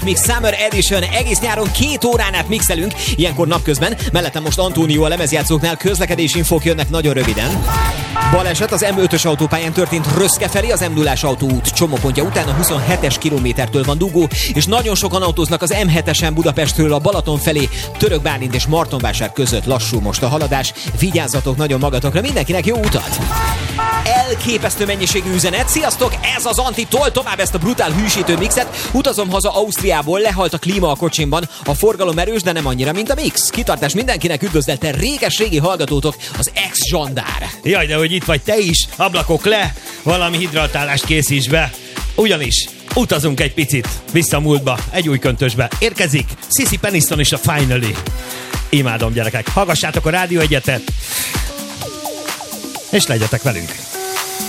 Mix Summer Edition. Egész nyáron 2 órán át mixelünk, ilyenkor napközben. Mellettem most Antónió a lemezjátszóknál, közlekedési infók jönnek nagyon röviden. Baleset az M5-ös autópályán történt Röszke felé, az M0-ás autóút csomópontja után a 27-es kilométertől van dugó, és nagyon sokan autóznak az M7-esen Budapestről a Balaton felé, Török Bálint és Martonvásár között lassú most a haladás. Vigyázzatok nagyon magatokra, mindenkinek jó utat! Elképesztő mennyiségű üzenet. Sziasztok, ez az Anti, tol tovább ezt a brutál hűsítő mixet. Utazom haza Ausztriából, lehalt a klíma a kocsimban. A forgalom erős, de nem annyira, mint a mix. Kitartás mindenkinek, üdvözlelte réges-régi hallgatótok, az ex-zsandár. Jaj, de hogy itt vagy te is, ablakok le, valami hidratálást készíts be. Ugyanis utazunk egy picit vissza a múltba, egy új köntösbe. Érkezik Sissy Peniston és a Finally. Imádom, gyerekek, hallgassátok a Rádió Egyetet, és legyetek velünk.